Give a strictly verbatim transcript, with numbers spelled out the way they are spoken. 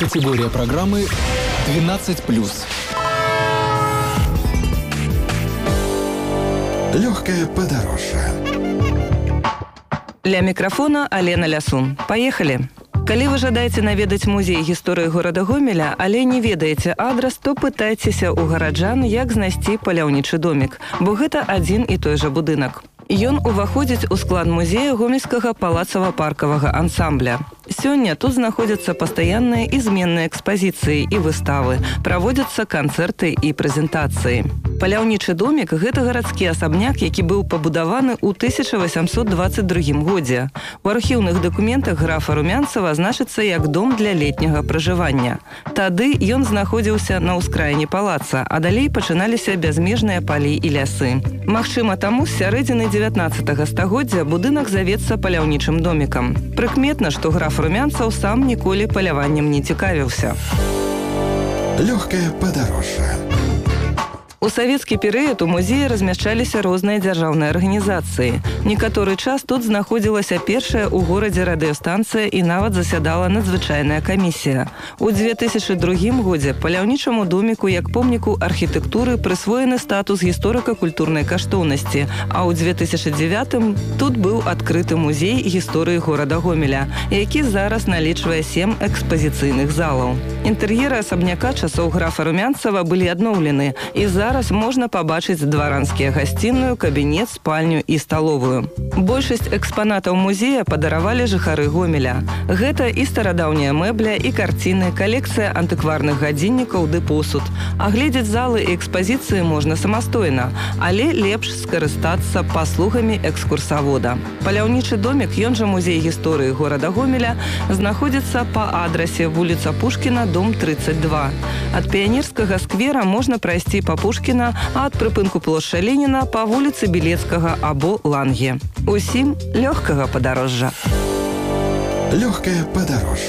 Категория программы двенадцать плюс. Легкое подорожье. Ля мікрафона Алена Лясун. Поехали! Калі вы жадаеце наведаць музей гісторыі горада Гомеля, але не ведаеце адрас, то пытайцеся ў гараджан, як знайсці паляўнічы домік, бо гэта адзін і той жа будынак. Ён уваходзіць у склад музея гомельскага палацава-паркавага ансамбля. Сёння тут знаходзяцца пастаянныя і зменныя экспазіцыі і выставы, праводзяцца канцэрты і прэзентацыі. Паляўнічы домік – гэта гарадскі асабняк, які быў пабудаваны ў тысяча васямсот дваццаць другім годзе. У архіўных дакументах графа Румянцева значыцца як дом для летняга пражывання. Тады ён знаходзіўся на ўскраіне палаца, а далей пачыналіся бязмежныя палі і лясы. Магчыма, таму з сярэдзіны дзевятнаццатага стагоддзя будынак завецца паляўнічым домікам. Прыкметна, што граф Румянцев сам ніколі паляваннем не цікавіўся. Легкое подорожье. У савецкі перыяд у музеі размяшчаліся розныя дзяржаўныя арганізацыі. Некаторы час тут знаходзілася першая ў горадзе радыёстанцыя і нават засядала надзвычайная камісія. У дзве тысячы другім годзе паляўнічаму доміку як помніку архітэктуры прысвоены статус гісторыка-культурнай каштоўнасці, а ў дзве тысячы дзевятым тут быў адкрыты музей гісторыі горада Гомеля, які зараз налічвае сем экспазіцыйных залаў. Інтэр'еры асабняка часоў графа Румянцева былі адноўлены, і зараз Зараз можна пабачыць дваранскія гасцінную, кабінет, спальню і сталовую. Большасць экспанатаў музея падаравалі жыхары Гомеля. Гэта і старадаўняя мэбля, і карціны, калекцыя антыкварных гадзіннікаў ды посуд. Агледзець залы і экспазіцыі можна самастойна, але лепш скарыстацца паслугамі экскурсавода. Паляўнічы домік, ён жа музей гісторыі горада Гомеля, знаходзіцца па адрасе вуліца Пушкіна, дом трыццаць два. Ад Піянерскага сквера можна прайсці па Пушкіна, а ад прыпынку плошча Леніна па вуліцы Білецкага або Ланге. Усім лёгкага падарожжа. Легкое подорожье.